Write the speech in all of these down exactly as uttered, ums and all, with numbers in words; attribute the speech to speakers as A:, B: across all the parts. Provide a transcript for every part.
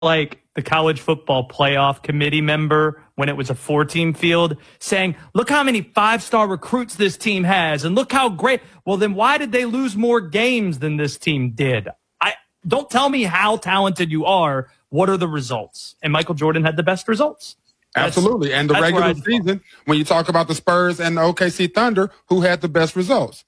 A: like the college football playoff committee member when it was a four-team field saying, look how many five-star recruits this team has and look how great. Well, then why did they lose more games than this team did? I don't tell me how talented you are. What are the results? And Michael Jordan had the best results. That's,
B: Absolutely. And the regular season, when you talk about the Spurs and the O K C Thunder, who had the best results?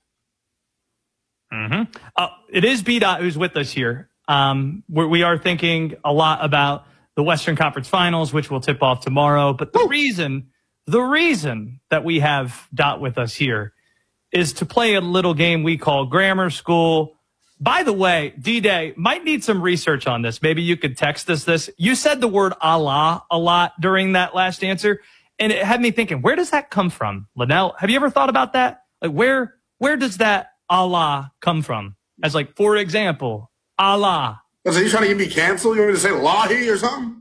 A: Mm-hmm. Uh, it is B-Dot who's with us here. Um, we're, we are thinking a lot about the Western Conference Finals, which will tip off tomorrow. But the Woo! reason, the reason that we have Dot with us here is to play a little game we call Grammar School. By the way, D-Day, might need some research on this. Maybe you could text us this. You said the word Allah a lot during that last answer, and it had me thinking, where does that come from? Linnell, have you ever thought about that? Like, where where does that Allah come from? As like, for example, Allah.
C: So you trying to get me canceled? You want me to say Lahi or something?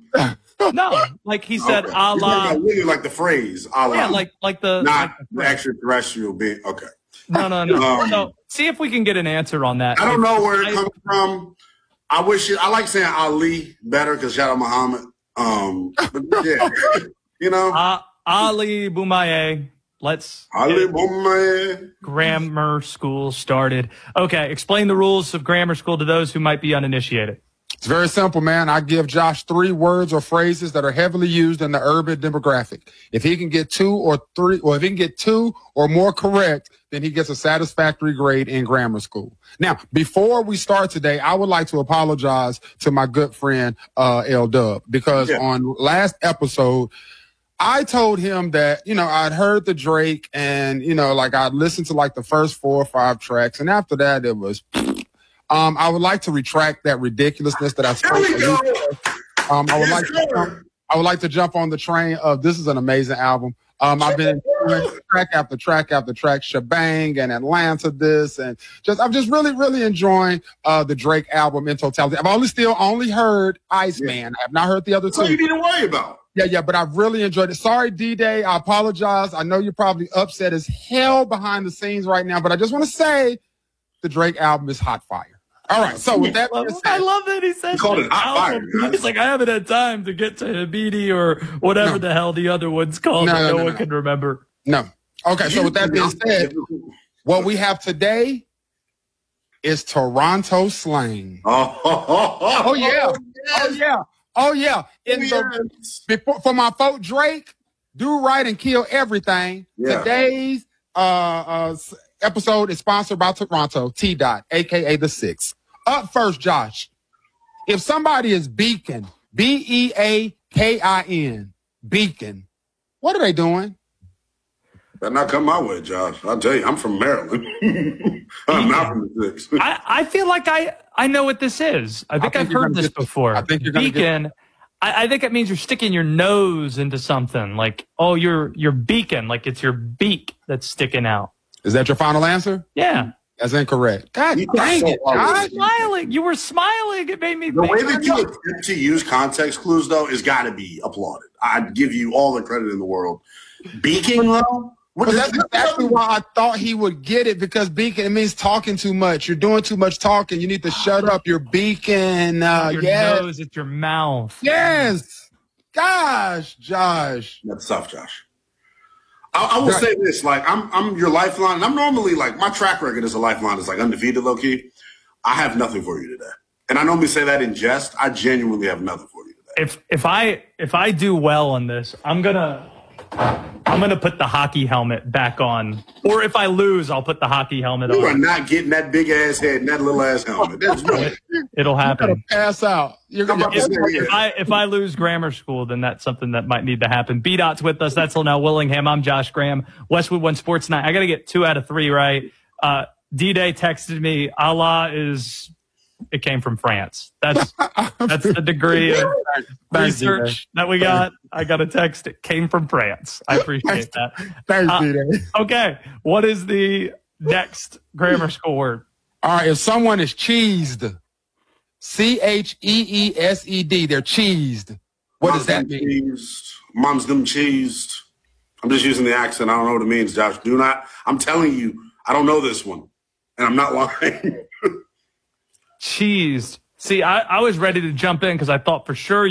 A: No, like he said,
C: okay.
A: Allah.
C: I really like the phrase Allah.
A: Yeah, like like the
C: not
A: like
C: the extraterrestrial being. Okay.
A: No, no, no.
C: um,
A: so see if we can get an answer on that.
C: I don't
A: if,
C: know where it comes from. I wish it, I like saying Ali better because shout out Muhammad. Um, but yeah, you know,
A: uh, Ali Boumaier. Let's
C: Ali Boumaier.
A: Grammar School started. Okay, explain the rules of Grammar School to those who might be uninitiated.
B: It's very simple, man. I give Josh three words or phrases that are heavily used in the urban demographic. If he can get two or three, or if he can get two or more correct, then he gets a satisfactory grade in grammar school. Now, before we start today, I would like to apologize to my good friend, uh, L Dub, because yeah. on last episode, I told him that, you know, I'd heard the Drake and, you know, like I'd listened to like the first four or five tracks. And after that, it was, um, I would like to retract that ridiculousness that I spoke to. Um, I would like to, jump, I would like to jump on the train of this is an amazing album. Um, I've been track after track after track, Shebang and Atlanta this, and just, I'm just really, really enjoying, uh, the Drake album in totality. I've only still only heard Iceman. Yeah. I have not heard the other two.
C: What you need to worry about?
B: Yeah, yeah, but I've really enjoyed it. Sorry, D-Day. I apologize. I know you're probably upset as hell behind the scenes right now, but I just want to say the Drake album is hot fire. All right, so with that being said,
A: I love that he said
C: he called it hot fire.
A: He's like, I haven't had time to get to Habidi or whatever no. the hell the other one's called no, that no, no, no one no. can remember.
B: No. Okay, so with that being said, what we have today is Toronto slang.
C: Oh, oh, oh, oh,
B: oh yeah. Oh, yeah. Oh, yeah. In the, before, for my folk Drake, do right and kill everything. Yeah. Today's uh, uh, episode is sponsored by Toronto, T-Dot, a k a. The Six. Up first, Josh. If somebody is beacon, B E A K I N, beacon, what are they doing?
C: Better not come my way, Josh. I'll tell you, I'm from Maryland. I'm not from the Six.
A: I, I feel like I, I know what this is. I think, I think I've heard this
B: get,
A: before.
B: I think you're
A: beacon.
B: Get...
A: I, I think it means you're sticking your nose into something. Like, oh, you're you're beacon. Like it's your beak that's sticking out.
B: Is that your final answer?
A: Yeah.
B: That's incorrect. God dang so it.
A: I was smiling. You were smiling. It made me
C: The
A: think.
C: way that you attempt to use context clues, though, is got to be applauded. I'd give you all the credit in the world. Beaking, though?
B: Well, that's exactly why I thought he would get it, because beacon, it means talking too much. You're doing too much talking. You need to shut up. You're beacon. Uh,
A: your
B: yes.
A: nose, it's your mouth.
B: Yes. Gosh, Josh.
C: That's tough, Josh. I, I will say this, like, I'm I'm your lifeline, and I'm normally, like, my track record as a lifeline is, like, undefeated, low-key. I have nothing for you today. And I normally say that in jest. I genuinely have nothing for you today.
A: If if I if I do well on this, I'm gonna I'm gonna put the hockey helmet back on. Or if I lose, I'll put the hockey helmet
C: you
A: on.
C: You are not getting that big ass head and that little ass helmet. That's right.
A: It'll happen.
B: You're gonna pass out. You're gonna
A: if, if I if I lose grammar school, then that's something that might need to happen. B-Dot's with us. That's Linnell Willingham. I'm Josh Graham. Westwood One Sports Night. I gotta get two out of three right. Uh, D-Day texted me. Allah is. It came from France. That's that's the degree of research that we got. I got a text. It came from France. I appreciate that. Uh, okay. What is the next grammar school word?
B: All right. If someone is cheesed, C H E E S E D, they're cheesed. What
C: Mom's
B: does that mean?
C: Cheesed. Mom's them cheesed. I'm just using the accent. I don't know what it means, Josh. Do not. I'm telling you, I don't know this one. And I'm not lying.
A: Cheesed. See, I, I was ready to jump in because I thought for sure